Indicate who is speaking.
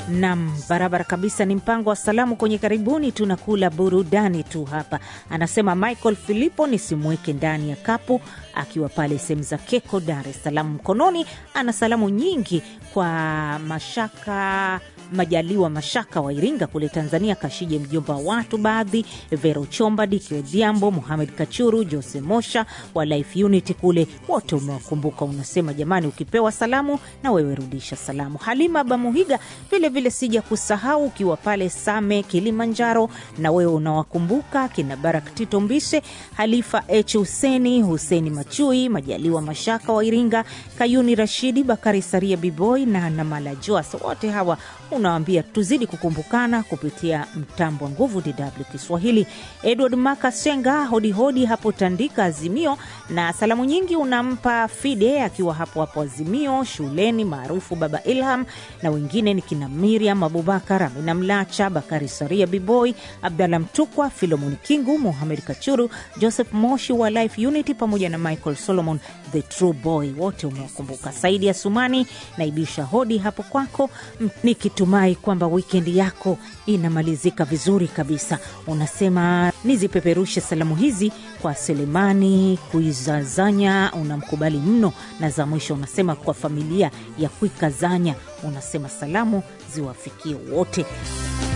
Speaker 1: Naam, barabara kabisa, ni mpango wa salamu kwenye karibuni, tunakula burudani tu hapa. Anasema Michael Filipo nisimweke ndani ya kapu, akiwa pale sehemu za Keko, Dar es Salaam. Mkononi ana salamu nyingi kwa Majaliwa Mashaka wa Iringa kule Tanzania, Kashije mjomba wa watu baadhi, Vero Chomba, Diki Odhiambo, Mohamed Kachuru, Jose Mosha wa Life Unity kule, wote umewakumbuka. Unasema jamani, ukipewa salamu na wewe rudisha salamu. Halima Bamuhiga vile sija kusahau, ukiwa pale Same Kilimanjaro, na wewe unawakumbuka kina Barak Tito Mbise, Halifa H Huseni Machui, Majaliwa Mashaka wa Iringa, Kayuni Rashidi, Bakari Saria Biboy na Namala Joas. Wote hawa unawaambia tuzidi kukumbukana kupitia mtambo wa nguvu DW Kiswahili. Edward Makasenga hodi hapo Tandika Azimio, na salamu nyingi unampa Fide akiwa hapo Azimio shuleni maarufu Baba Ilham, na wengine ni kina Miriam Abubakar, Amina Mlacha, Bakari Saria Biboy, Abdalla Mtukwa, Philomon Kingu, Mohamed Kachuru, Joseph Moshi wa Life Unity pamoja na Michael Solomon the True Boy, wote umewakumbuka. Saidi ya Sumani naibisha hodi hapo kwako, nikitumai kwamba weekend yako inamalizika vizuri kabisa. Unasema nizipeperushe salamu hizi kwa Selemani Kuizazanya, unamkubali mno, na za mwisho unasema kwa familia ya Kuikazanya, unasema salamu ziwafikie wote.